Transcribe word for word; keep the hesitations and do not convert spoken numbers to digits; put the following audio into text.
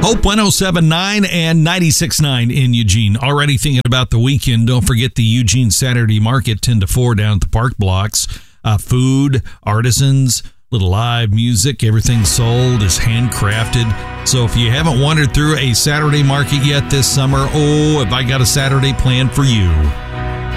Hope one oh seven point nine and ninety-six point nine in Eugene. Already thinking about the weekend. Don't forget the Eugene Saturday Market, ten to four down at the park blocks. Uh, food, artisans, little live music, everything sold is handcrafted. So if you haven't wandered through a Saturday market yet this summer, oh, have I got a Saturday plan for you.